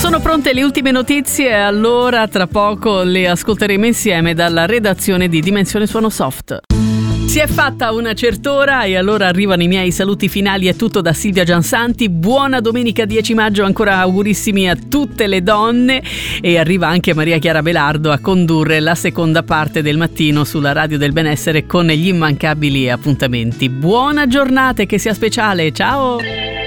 Sono pronte le ultime notizie e allora tra poco le ascolteremo insieme dalla redazione di Dimensione Suono Soft. Si è fatta una cert'ora e allora arrivano i miei saluti finali. È tutto da Silvia Giansanti. Buona domenica 10 maggio, ancora augurissimi a tutte le donne, e arriva anche Maria Chiara Belardo a condurre la seconda parte del mattino sulla Radio del Benessere con gli immancabili appuntamenti. Buona giornata e che sia speciale, ciao!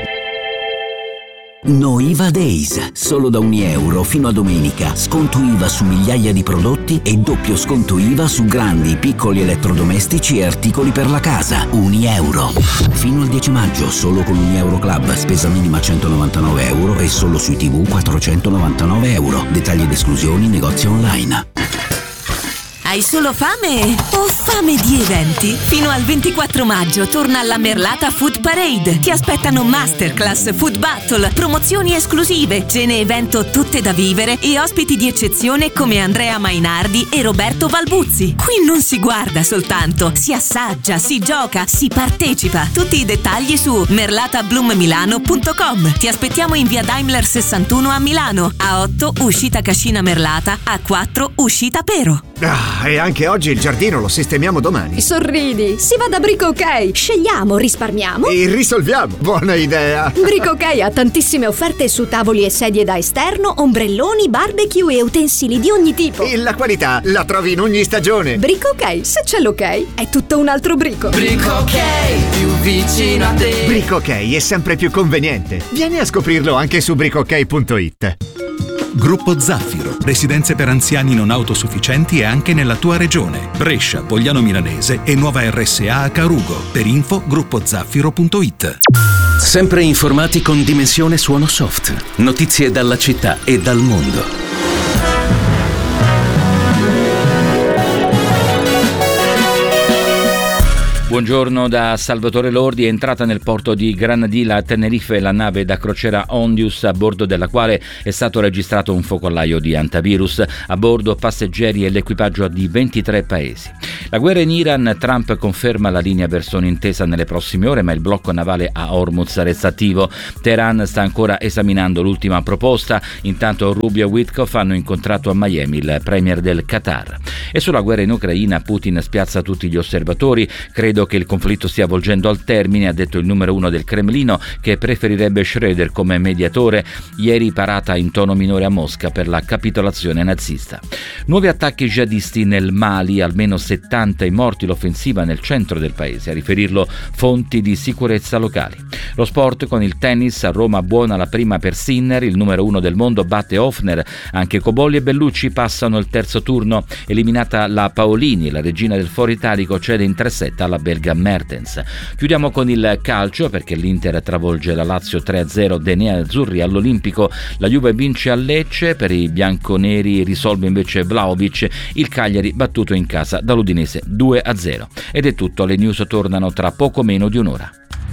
No IVA Days, solo da €1 fino a domenica. Sconto IVA su migliaia di prodotti e doppio sconto IVA su grandi, piccoli elettrodomestici e articoli per la casa. €1. Fino al 10 maggio, solo con €1 Club, spesa minima €199 e solo sui TV €499. Dettagli ed esclusioni, negozi online. Hai solo fame? O fame di eventi? Fino al 24 maggio torna alla Merlata Food Parade. Ti aspettano masterclass, food battle, promozioni esclusive, cene evento tutte da vivere e ospiti di eccezione come Andrea Mainardi e Roberto Valbuzzi. Qui non si guarda soltanto, si assaggia, si gioca, si partecipa. Tutti i dettagli su merlatablummilano.com. Ti aspettiamo in via Daimler 61 a Milano, A8 uscita Cascina Merlata, A4 uscita Pero. E anche oggi il giardino lo sistemiamo domani. Sorridi, si va da Brico OK. Scegliamo, risparmiamo E risolviamo. Buona idea. Brico OK ha tantissime offerte su tavoli e sedie da esterno, ombrelloni, barbecue e utensili di ogni tipo. E la qualità la trovi in ogni stagione. Brico OK, se c'è l'ok, è tutto un altro brico. Brico OK, più vicino a te. Brico OK è sempre più conveniente. Vieni a scoprirlo anche su bricook.it. Gruppo Zaffiro, residenze per anziani non autosufficienti e anche nella tua regione. Brescia, Pogliano Milanese e nuova RSA a Carugo. Per info gruppozaffiro.it. Sempre informati con Dimensione Suono Soft. Notizie dalla città e dal mondo. Buongiorno da Salvatore Lordi. È entrata nel porto di Granadilla a Tenerife la nave da crociera Ondius, a bordo della quale è stato registrato un focolaio di antivirus. A bordo passeggeri e l'equipaggio di 23 paesi. La guerra in Iran, Trump conferma la linea verso un'intesa nelle prossime ore, ma il blocco navale a Hormuz resta attivo. Teheran sta ancora esaminando l'ultima proposta. Intanto Rubio e Witkoff hanno incontrato a Miami il premier del Qatar. E sulla guerra in Ucraina Putin spiazza tutti gli osservatori. Credo che il conflitto stia volgendo al termine, ha detto il numero 1 del Cremlino, che preferirebbe Schröder come mediatore. Ieri parata in tono minore a Mosca per la capitolazione nazista. Nuovi attacchi jihadisti nel Mali, almeno 70 i morti, l'offensiva nel centro del paese, a riferirlo fonti di sicurezza locali. Lo sport con il tennis, a Roma buona la prima per Sinner, il numero 1 del mondo batte Hofner, anche Cobolli e Bellucci passano il terzo turno. Eliminata la Paolini, la regina del foro italico cede in 3-7 alla belga Mertens. Chiudiamo con il calcio perché l'Inter travolge la Lazio 3-0 dei nerazzurri all'Olimpico, la Juve vince a Lecce, per i bianconeri risolve invece Vlahovic, il Cagliari battuto in casa dall'Udinese 2-0. Ed è tutto, le news tornano tra poco meno di un'ora.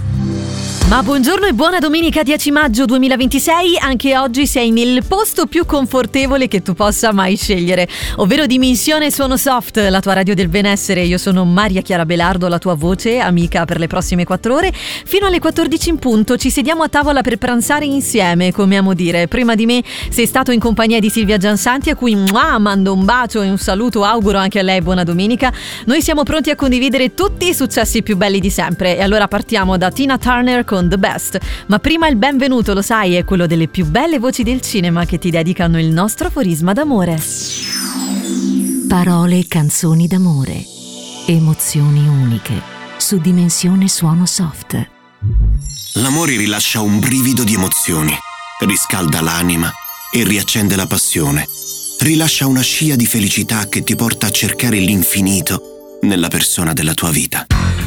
Ma buongiorno e buona domenica 10 maggio 2026. Anche oggi sei nel posto più confortevole che tu possa mai scegliere, ovvero Dimensione Suono Soft, la tua radio del benessere. Io sono Maria Chiara Belardo, la tua voce amica per le prossime 4 ore. Fino alle 14 in punto ci sediamo a tavola per pranzare insieme, come amo dire. Prima di me sei stato in compagnia di Silvia Giansanti, a cui mando un bacio e un saluto, auguro anche a lei buona domenica. Noi siamo pronti a condividere tutti i successi più belli di sempre e allora partiamo da Tina Turner con The Best, ma prima il benvenuto, lo sai, è quello delle più belle voci del cinema che ti dedicano il nostro aforisma d'amore. Parole e canzoni d'amore, emozioni uniche, su Dimensione Suono Soft. L'amore rilascia un brivido di emozioni, riscalda l'anima e riaccende la passione. Rilascia una scia di felicità che ti porta a cercare l'infinito nella persona della tua vita.